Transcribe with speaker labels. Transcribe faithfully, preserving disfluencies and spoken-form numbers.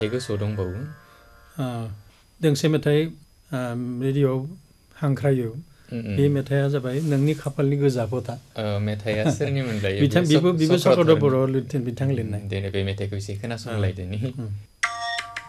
Speaker 1: गोसोआव दंबावो
Speaker 2: दोंसे मेथाइ रेडिअ'आव हांख्रायो बे मेथाइआ जाबाय नोंनि खाफालनि गोजा फथा
Speaker 1: मेथाइआ सोरनिमोनलाय
Speaker 2: बिथां बिबो बिबो चक्रधर बर' बिथां लिरनाय
Speaker 1: दे बे मेथाइखौ एसे खोनासंलायदोनि